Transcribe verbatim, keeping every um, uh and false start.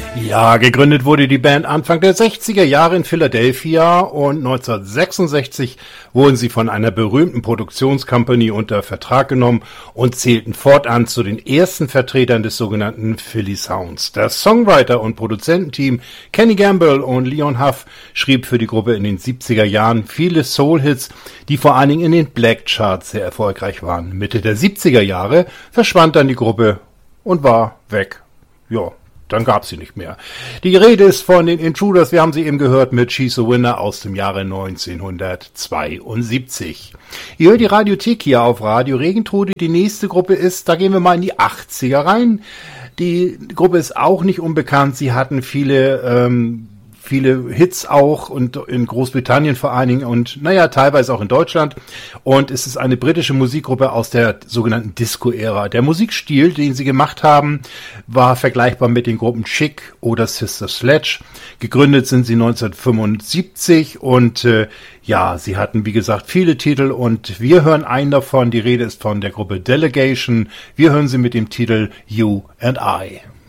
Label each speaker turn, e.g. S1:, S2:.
S1: Ja, gegründet wurde die Band Anfang der sechziger Jahre in Philadelphia und neunzehnhundertsechsundsechzig wurden sie von einer berühmten Produktionscompany unter Vertrag genommen und zählten fortan zu den ersten Vertretern des sogenannten Philly Sounds. Das Songwriter- und Produzententeam Kenny Gamble und Leon Huff schrieb für die Gruppe in den siebziger Jahren viele Soul-Hits, die vor allen Dingen in den Black Charts sehr erfolgreich waren. Mitte der siebziger Jahre verschwand dann die Gruppe und war weg. Ja. Dann gab's sie nicht mehr. Die Rede ist von den Intruders, wir haben sie eben gehört, mit She's a Winner aus dem Jahre neunzehnhundertzweiundsiebzig. Ihr hört die Radiothek hier auf Radio Regentrude. Die nächste Gruppe ist, da gehen wir mal in die achtziger rein. Die Gruppe ist auch nicht unbekannt. Sie hatten viele ähm, viele Hits auch und in Großbritannien vor allen Dingen und naja, teilweise auch in Deutschland. Und es ist eine britische Musikgruppe aus der sogenannten Disco-Ära. Der Musikstil, den sie gemacht haben, war vergleichbar mit den Gruppen Chic oder Sister Sledge. Gegründet sind sie neunzehnhundertfünfundsiebzig und äh, ja, sie hatten wie gesagt viele Titel und wir hören einen davon. Die Rede ist von der Gruppe Delegation. Wir hören sie mit dem Titel You and I.